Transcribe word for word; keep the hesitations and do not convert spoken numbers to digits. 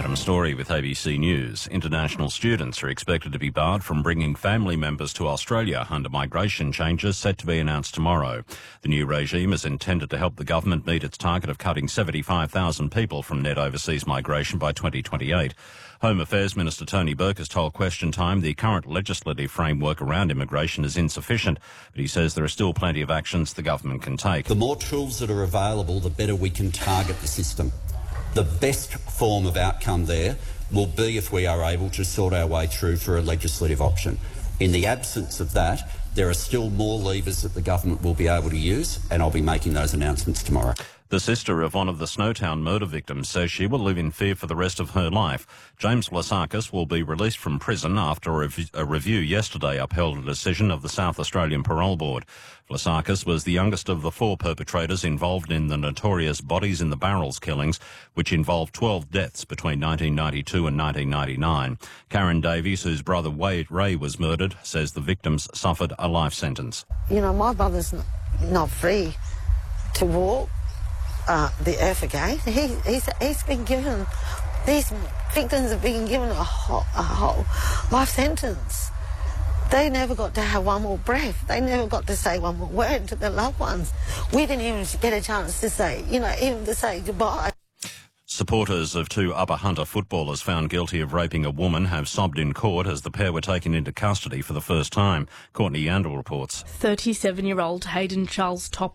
Adam Story with A B C News. International students are expected to be barred from bringing family members to Australia under migration changes set to be announced tomorrow. The new regime is intended to help the government meet its target of cutting seventy-five thousand people from net overseas migration by twenty twenty-eight. Home Affairs Minister Tony Burke has told Question Time the current legislative framework around immigration is insufficient, but he says there are still plenty of actions the government can take. The more tools that are available, the better we can target the system. The best form of outcome there will be if we are able to sort our way through for a legislative option. In the absence of that, there are still more levers that the government will be able to use, and I'll be making those announcements tomorrow. The sister of one of the Snowtown murder victims says she will live in fear for the rest of her life. James Vlasakis will be released from prison after a, rev- a review yesterday upheld a decision of the South Australian Parole Board. Vlasakis was the youngest of the four perpetrators involved in the notorious Bodies in the Barrels killings, which involved twelve deaths between nineteen ninety-two and nineteen ninety-nine. Karen Davies, whose brother Wade Ray was murdered, says the victims suffered a life sentence. You know, my brother's not, not free to walk Uh, the earth again. He, he's, he's been given, these victims have been given a whole, a whole life sentence. They never got to have one more breath. They never got to say one more word to their loved ones. We didn't even get a chance to say, you know, even to say goodbye. Supporters of two Upper Hunter footballers found guilty of raping a woman have sobbed in court as the pair were taken into custody for the first time. Courtney Yandel reports. thirty-seven-year-old Hayden Charles Top